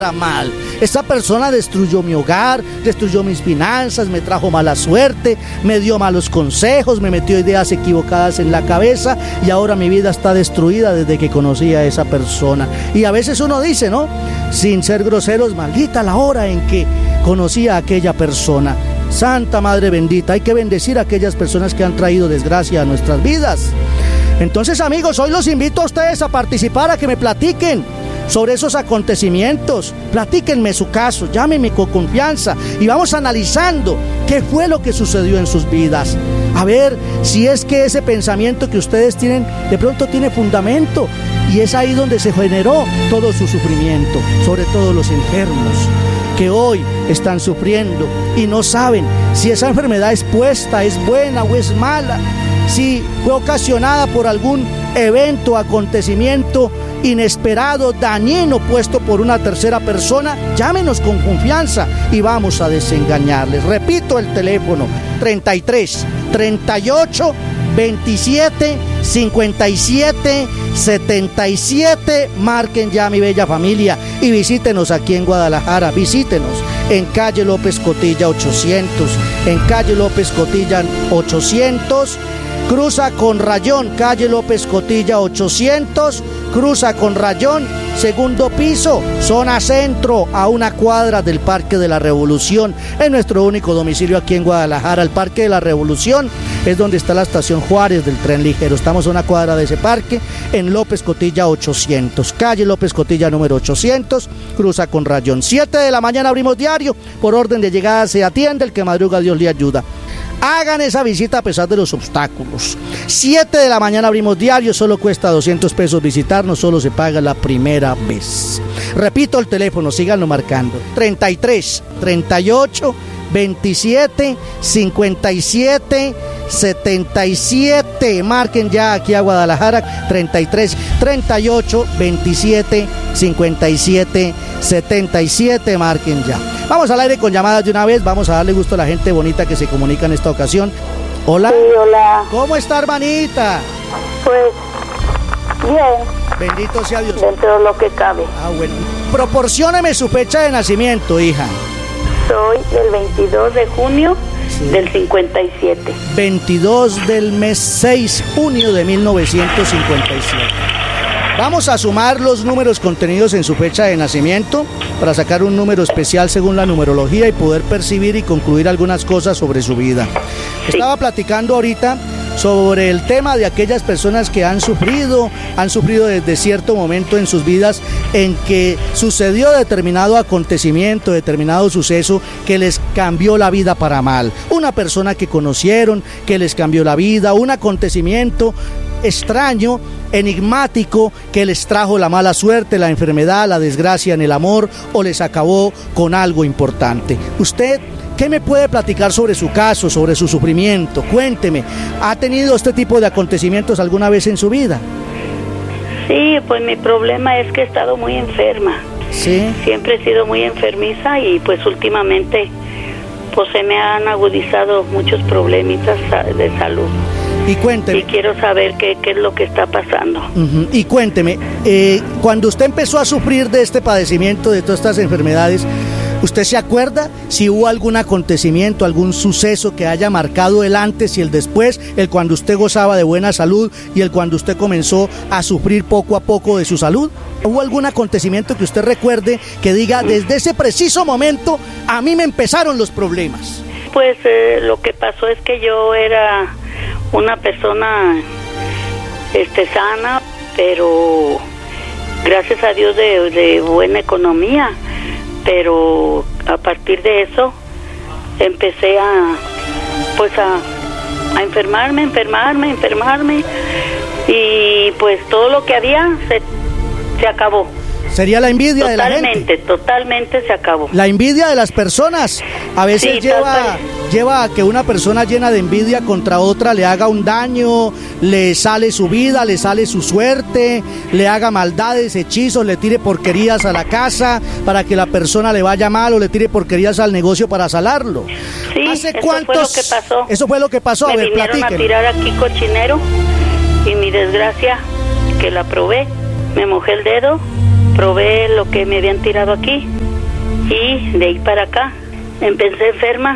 mal. Esta persona destruyó mi hogar, destruyó mis finanzas, me trajo mala suerte, me dio malos consejos, me metió ideas equivocadas en la cabeza y ahora mi vida está destruida desde que conocí a esa persona. Y a veces uno dice, ¿no? Sin ser groseros, maldita la hora en que conocí a aquella persona. Santa Madre bendita, hay que bendecir a aquellas personas que han traído desgracia a nuestras vidas. Entonces, amigos, hoy los invito a ustedes a participar, a que me platiquen sobre esos acontecimientos. Platíquenme su caso, llámenme con confianza y vamos analizando qué fue lo que sucedió en sus vidas. A ver si es que ese pensamiento que ustedes tienen de pronto tiene fundamento, y es ahí donde se generó todo su sufrimiento, sobre todo los enfermos que hoy están sufriendo y no saben si esa enfermedad es puesta, es buena o es mala, si fue ocasionada por algún evento, acontecimiento inesperado, dañino, puesto por una tercera persona. Llámenos con confianza y vamos a desengañarles. Repito el teléfono: 33 38 27 57 77. Marquen ya, mi bella familia, y visítenos aquí en Guadalajara. Visítenos en calle López Cotilla 800, en calle López Cotilla 800, cruza con rayón, calle López Cotilla 800, cruza con rayón, segundo piso, zona centro, a una cuadra del Parque de la Revolución. Es nuestro único domicilio aquí en Guadalajara. El Parque de la Revolución es donde está la estación Juárez del tren ligero. Estamos a una cuadra de ese parque, en López Cotilla 800, calle López Cotilla número 800, cruza con rayón. 7 de la mañana abrimos diario, por orden de llegada se atiende, el que madruga Dios le ayuda. Hagan esa visita a pesar de los obstáculos. 7 de la mañana abrimos diario, solo cuesta 200 pesos visitarnos, solo se paga la primera vez. Repito el teléfono, síganlo marcando: 33 38 27 57 77. Marquen ya aquí a Guadalajara: 33 38 27 57 77. Marquen ya. Vamos al aire con llamadas de una vez. Vamos a darle gusto a la gente bonita que se comunica en esta ocasión. Hola. Sí, hola. ¿Cómo está, hermanita? Pues bien. Bendito sea Dios. Dentro de lo que cabe. Bueno. Proporcióneme su fecha de nacimiento, hija. Soy del 22 de junio del 57. 22 del mes 6, junio de 1957. Vamos a sumar los números contenidos en su fecha de nacimiento para sacar un número especial según la numerología y poder percibir y concluir algunas cosas sobre su vida. Sí. Estaba platicando ahorita sobre el tema de aquellas personas que han sufrido desde cierto momento en sus vidas en que sucedió determinado acontecimiento, determinado suceso que les cambió la vida para mal. Una persona que conocieron que les cambió la vida, un acontecimiento extraño, enigmático, que les trajo la mala suerte, la enfermedad, la desgracia en el amor, o les acabó con algo importante. Usted, ¿qué me puede platicar sobre su caso, sobre su sufrimiento? Cuénteme, ¿ha tenido este tipo de acontecimientos alguna vez en su vida? Sí, pues mi problema es que he estado muy enferma. Sí. Siempre he sido muy enfermiza y pues últimamente pues se me han agudizado muchos problemitas de salud. Y cuénteme. Y quiero saber qué es lo que está pasando. Y cuénteme, cuando usted empezó a sufrir de este padecimiento, de todas estas enfermedades, ¿usted se acuerda si hubo algún acontecimiento, algún suceso que haya marcado el antes y el después, el cuando usted gozaba de buena salud y el cuando usted comenzó a sufrir poco a poco de su salud? ¿Hubo algún acontecimiento que usted recuerde que diga, desde ese preciso momento a mí me empezaron los problemas? Pues lo que pasó es que yo era una persona sana, pero gracias a Dios de buena economía, pero a partir de eso empecé a enfermarme y pues todo lo que había se acabó. Sería la envidia de la gente. Totalmente se acabó. La envidia de las personas a veces lleva a que una persona llena de envidia contra otra le haga un daño, le sale su vida, le sale su suerte, le haga maldades, hechizos, le tire porquerías a la casa para que la persona le vaya mal, o le tire porquerías al negocio para salarlo. Sí, ¿Hace cuántos? Fue lo que pasó. Eso fue lo que pasó. Me vinieron a tirar aquí cochinero y mi desgracia, que la probé, me mojé el dedo, probé lo que me habían tirado aquí y de ahí para acá empecé enferma.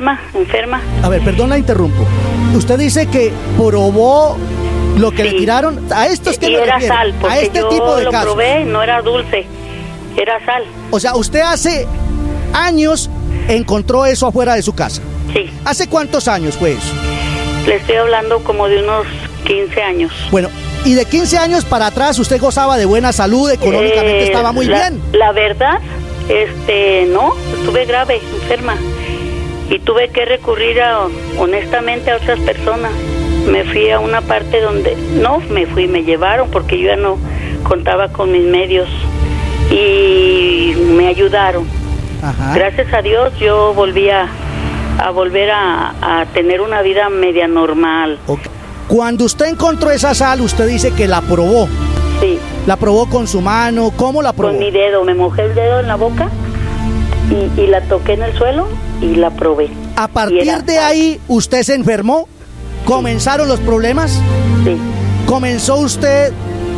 A ver, perdón, la interrumpo. Usted dice que probó lo que le tiraron. ¿A esto es que me era refiero? sal, porque ¿A este yo tipo de lo casos? probé, no era dulce, era sal. O sea, usted hace años encontró eso afuera de su casa. Sí. ¿Hace cuántos años fue eso? Le estoy hablando como de unos 15 años. Bueno, y de 15 años para atrás usted gozaba de buena salud, económicamente estaba muy bien. La verdad, no, estuve grave, enferma. Y tuve que recurrir honestamente a otras personas. Me fui a una parte donde, me llevaron porque yo ya no contaba con mis medios. Y me ayudaron. Ajá. Gracias a Dios yo volví a volver a tener una vida media normal. Okay. Cuando usted encontró esa sal, usted dice que la probó. Sí. ¿La probó con su mano? ¿Cómo la probó? Con mi dedo, me mojé el dedo en la boca y la toqué en el suelo y la probé. A partir de ahí, ¿usted se enfermó? ¿Comenzaron los problemas? Sí. ¿Comenzó usted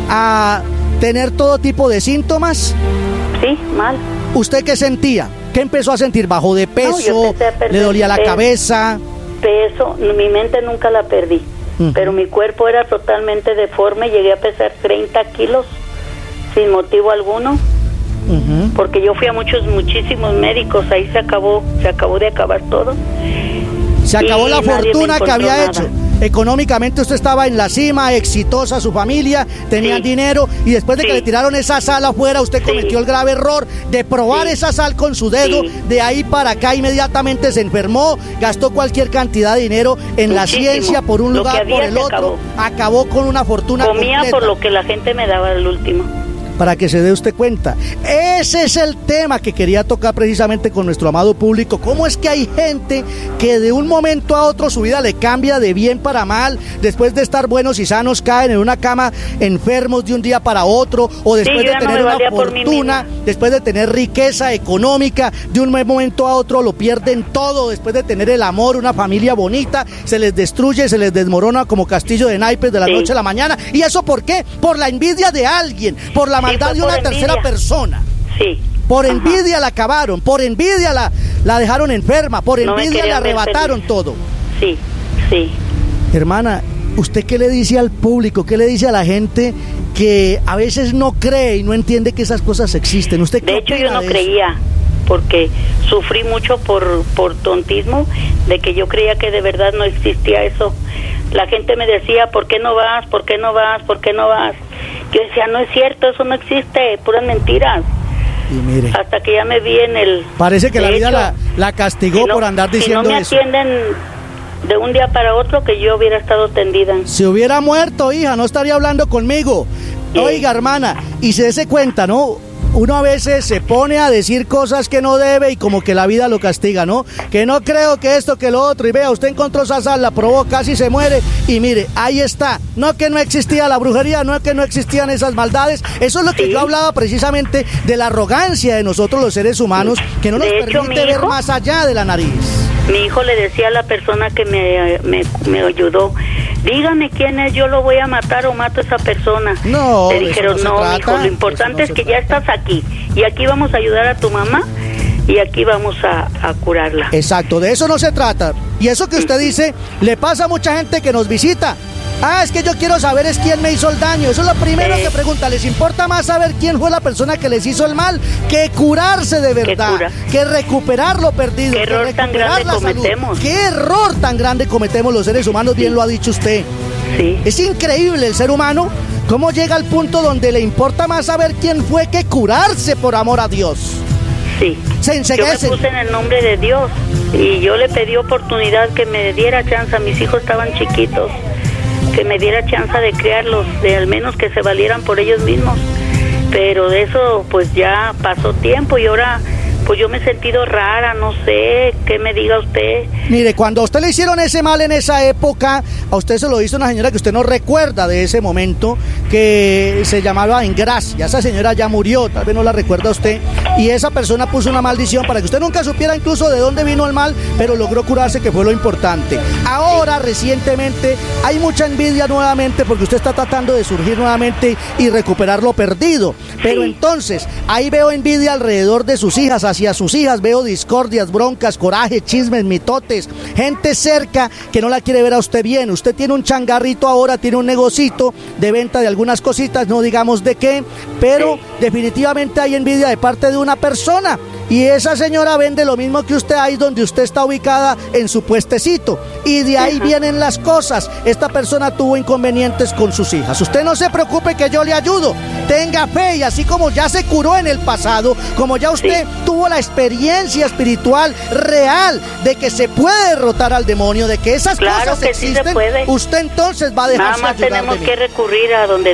a tener todo tipo de síntomas? Sí, mal. ¿Usted qué sentía? ¿Qué empezó a sentir? ¿Bajó de peso? No, yo empecé a perder ¿Le dolía la cabeza? Peso, mi mente nunca la perdí. Pero mi cuerpo era totalmente deforme, llegué a pesar 30 kilos sin motivo alguno, porque yo fui a muchísimos médicos, ahí se acabó de acabar todo. Se acabó la fortuna que había nada. hecho. Económicamente usted estaba en la cima, exitosa, su familia, tenían dinero, y después de que le tiraron esa sal afuera, usted cometió el grave error de probar esa sal con su dedo. De ahí para acá inmediatamente se enfermó, gastó cualquier cantidad de dinero en la ciencia, por un lugar, por el otro, acabó con una fortuna comía completa. Por lo que la gente me daba al último. Para que se dé usted cuenta. Ese es el tema que quería tocar precisamente con nuestro amado público. ¿Cómo es que hay gente que de un momento a otro su vida le cambia de bien para mal? Después de estar buenos y sanos caen en una cama enfermos de un día para otro, o después de tener una fortuna, después de tener riqueza económica, de un momento a otro lo pierden todo. Después de tener el amor, una familia bonita, se les destruye, se les desmorona como castillo de naipes de la noche a la mañana. ¿Y eso por qué? Por la envidia de alguien, por la maldad de una tercera persona. Sí. Por envidia la acabaron, por envidia la dejaron enferma, por envidia le arrebataron todo. Sí, sí. Hermana, ¿usted qué le dice al público, qué le dice a la gente que a veces no cree y no entiende que esas cosas existen? ¿Usted qué opina de eso? De hecho, yo no creía, porque sufrí mucho por tontismo, de que yo creía que de verdad no existía eso. La gente me decía, ¿por qué no vas? ¿Por qué no vas? ¿Por qué no vas? Yo decía, no es cierto, eso no existe, puras mentiras. Y mire, hasta que ya me vi en el... Parece que la vida la castigó por andar diciendo eso. Si no me atienden de un día para otro, que yo hubiera estado tendida. Si hubiera muerto, hija, no estaría hablando conmigo. Oiga, hermana, y se dese cuenta, ¿no? Uno a veces se pone a decir cosas que no debe y como que la vida lo castiga, ¿no? Que no creo que esto, que lo otro. Y vea, usted encontró esa sal, la probó, casi se muere. Y mire, ahí está. No que no existía la brujería, no que no existían esas maldades. Eso es lo que yo hablaba precisamente de la arrogancia de nosotros los seres humanos, que no nos permite ver más allá de la nariz. Mi hijo le decía a la persona que me ayudó, dígame quién es, yo lo voy a matar o mato a esa persona. No, le dijeron, no, hijo, lo importante es que ya estás aquí y aquí vamos a ayudar a tu mamá y aquí vamos a curarla. Exacto, de eso no se trata. Y eso que usted dice, le pasa a mucha gente que nos visita. Ah, es que yo quiero saber es quién me hizo el daño. Eso es lo primero que pregunta. Les importa más saber quién fue la persona que les hizo el mal que curarse de verdad, que recuperar lo perdido. ¿Qué error tan grande cometemos? ¿Qué error tan grande cometemos los seres humanos? Bien lo ha dicho usted. Sí. Es increíble el ser humano, cómo llega al punto donde le importa más saber quién fue que curarse por amor a Dios. Sí. Yo me puse en el nombre de Dios y yo le pedí oportunidad, que me diera chance. Mis hijos estaban chiquitos, que me diera chance de criarlos, de al menos que se valieran por ellos mismos. Pero de eso pues ya pasó tiempo y ahora pues yo me he sentido rara, no sé, ¿qué me diga usted? Mire, cuando a usted le hicieron ese mal en esa época, a usted se lo hizo una señora que usted no recuerda de ese momento, que se llamaba Ingracia. Esa señora ya murió, tal vez no la recuerda usted, y esa persona puso una maldición para que usted nunca supiera incluso de dónde vino el mal, pero logró curarse, que fue lo importante. Ahora, recientemente, hay mucha envidia nuevamente porque usted está tratando de surgir nuevamente y recuperar lo perdido. Pero entonces, ahí veo envidia alrededor de sus hijas, hacia sus hijas, veo discordias, broncas, coraje, chismes, mitotes, gente cerca que no la quiere ver a usted bien. Usted tiene un changarrito ahora, tiene un negocito de venta de algunas cositas, no digamos de qué, pero definitivamente hay envidia de parte de una persona. Y esa señora vende lo mismo que usted ahí donde usted está ubicada en su puestecito. Y de ahí vienen las cosas. Esta persona tuvo inconvenientes con sus hijas. Usted no se preocupe que yo le ayudo. Tenga fe, y así como ya se curó en el pasado, como ya usted tuvo la experiencia espiritual real de que se puede derrotar al demonio, de que esas cosas que existen, sí se puede. Usted entonces va a dejarse nada más ayudar tenemos de mí. que recurrir a donde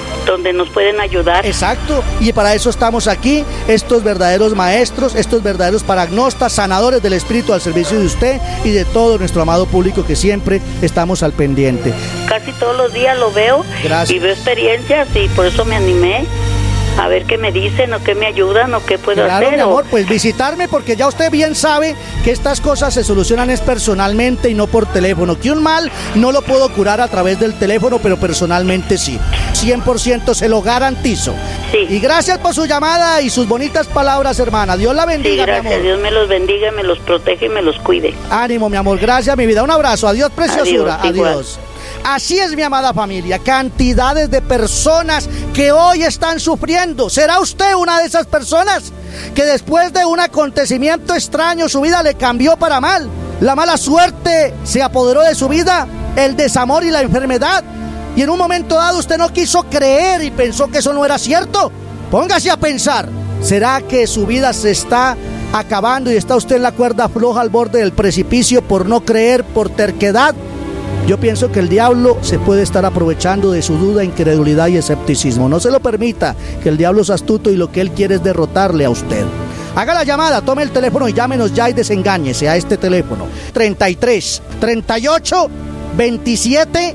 nos pueden ayudar. Exacto, y para eso estamos aquí, estos verdaderos maestros, estos verdaderos paragnostas, sanadores del espíritu al servicio de usted y de todo nuestro amado público que siempre estamos al pendiente. Casi todos los días lo veo. Gracias. Y veo experiencias y por eso me animé a ver qué me dicen o qué me ayudan o qué puedo hacer. Claro, mi amor, pues visitarme, porque ya usted bien sabe que estas cosas se solucionan es personalmente y no por teléfono, que un mal no lo puedo curar a través del teléfono, pero personalmente sí, 100% se lo garantizo. Sí. Y gracias por su llamada y sus bonitas palabras, hermana. Dios la bendiga, gracias, mi amor. Dios me los bendiga, me los protege y me los cuide. Ánimo, mi amor, gracias, mi vida. Un abrazo, adiós, preciosura, Adiós. Así es, mi amada familia, cantidades de personas que hoy están sufriendo. ¿Será usted una de esas personas que después de un acontecimiento extraño su vida le cambió para mal? La mala suerte se apoderó de su vida, el desamor y la enfermedad, y en un momento dado usted no quiso creer y pensó que eso no era cierto. Póngase a pensar, ¿será que su vida se está acabando y está usted en la cuerda floja al borde del precipicio por no creer, por terquedad? Yo pienso que el diablo se puede estar aprovechando de su duda, incredulidad y escepticismo. No se lo permita, que el diablo es astuto y lo que él quiere es derrotarle a usted. Haga la llamada, tome el teléfono y llámenos ya y desengáñese a este teléfono. 33 38 27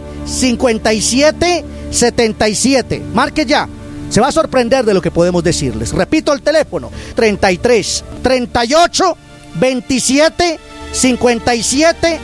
57 77. Marque ya. Se va a sorprender de lo que podemos decirles. Repito el teléfono: 33 38 27 57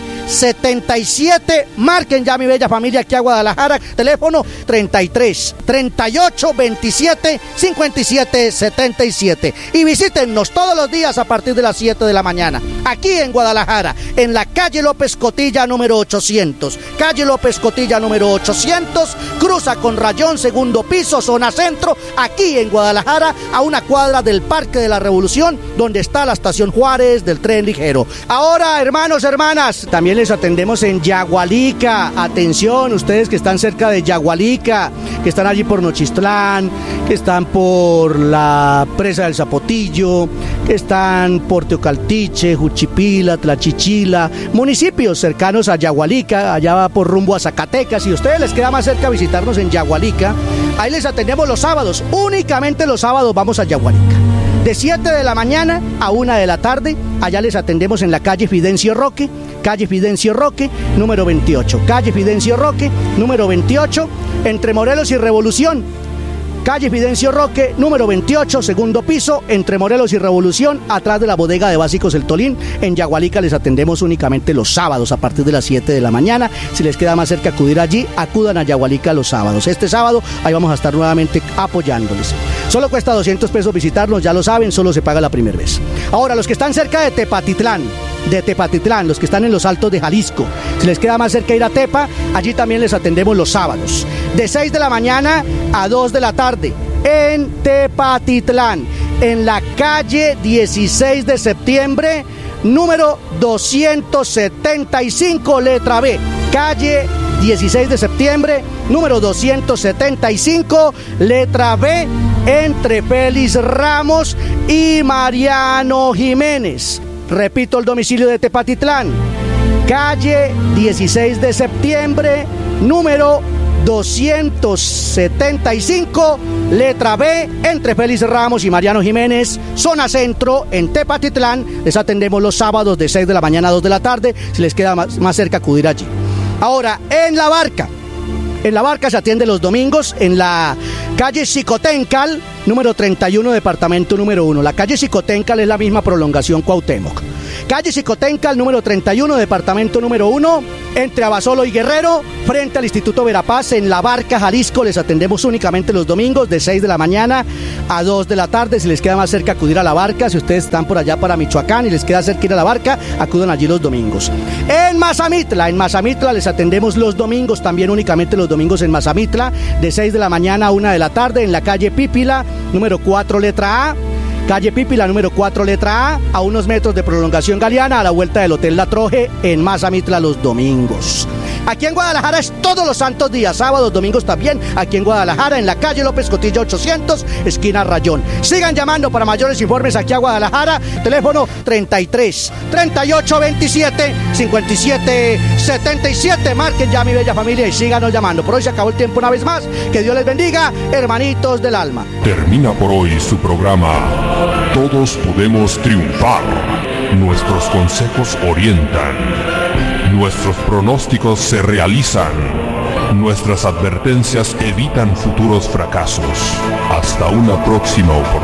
77. Marquen ya, mi bella familia, aquí a Guadalajara. Teléfono 33 38 27 57 77. Y visítennos todos los días a partir de las 7 de la mañana, aquí en Guadalajara, en la calle López Cotilla número 800. Calle López Cotilla número 800, cruza con rayón, segundo piso, zona centro, aquí en Guadalajara, a una cuadra del Parque de la Revolución, donde está la estación Juárez del tren ligero. Ahora, hermanos, hermanas, también les atendemos en Yagualica. Atención, ustedes que están cerca de Yagualica, que están allí por Nochistlán, que están por la presa del Zapotillo, que están por Teocaltiche, Juchipila, Tlachichila, municipios cercanos a Yagualica, allá va por rumbo a Zacatecas. Si a ustedes les queda más cerca visitarnos en Yagualica, ahí les atendemos los sábados, únicamente los sábados vamos a Yagualica. De 7 de la mañana a 1 de la tarde, allá les atendemos en la calle Fidencio Roque, número 28. Calle Fidencio Roque, número 28, entre Morelos y Revolución. Calle Fidencio Roque, número 28, segundo piso, entre Morelos y Revolución, atrás de la bodega de Básicos El Tolín. En Yagualica les atendemos únicamente los sábados a partir de las 7 de la mañana. Si les queda más cerca acudir allí, acudan a Yagualica los sábados. Este sábado ahí vamos a estar nuevamente apoyándoles. Solo cuesta 200 pesos visitarnos, ya lo saben, solo se paga la primera vez. Ahora, los que están cerca de Tepatitlán, los que están en los Altos de Jalisco, si les queda más cerca ir a Tepa, allí también les atendemos los sábados, de 6 de la mañana a 2 de la tarde, en Tepatitlán, en la calle 16 de septiembre, número 275, letra B, calle 16 de septiembre, número 275, letra B, entre Félix Ramos y Mariano Jiménez. Repito el domicilio de Tepatitlán, calle 16 de septiembre, número 275, letra B, entre Félix Ramos y Mariano Jiménez, zona centro, en Tepatitlán. Les atendemos los sábados de 6 de la mañana a 2 de la tarde, si les queda más cerca acudir allí. Ahora, en La Barca se atiende los domingos en la calle Xicoténcal, número 31, departamento número 1. La calle Xicoténcal es la misma prolongación Cuauhtémoc. Calle Xicoténcal, número 31, departamento número 1, entre Abasolo y Guerrero, frente al Instituto Verapaz, en La Barca, Jalisco. Les atendemos únicamente los domingos de 6 de la mañana a 2 de la tarde. Si les queda más cerca acudir a La Barca, si ustedes están por allá para Michoacán y les queda cerca ir a La Barca, acudan allí los domingos. En Mazamitla les atendemos los domingos, también únicamente los domingos en Mazamitla, de 6 de la mañana a 1 de la tarde, en la calle Pípila, número 4, letra A. Calle Pípila, número 4, letra A unos metros de prolongación Galeana, a la vuelta del Hotel La Troje, en Mazamitla los domingos. Aquí en Guadalajara es todos los santos días, sábados, domingos también, aquí en Guadalajara, en la calle López Cotilla 800, esquina Rayón. Sigan llamando para mayores informes aquí a Guadalajara, teléfono 33 38 27 57 77. Marquen ya, mi bella familia, y síganos llamando. Por hoy se acabó el tiempo una vez más. Que Dios les bendiga, hermanitos del alma. Termina por hoy su programa Todos Podemos Triunfar. Nuestros consejos orientan. Nuestros pronósticos se realizan. Nuestras advertencias evitan futuros fracasos. Hasta una próxima oportunidad.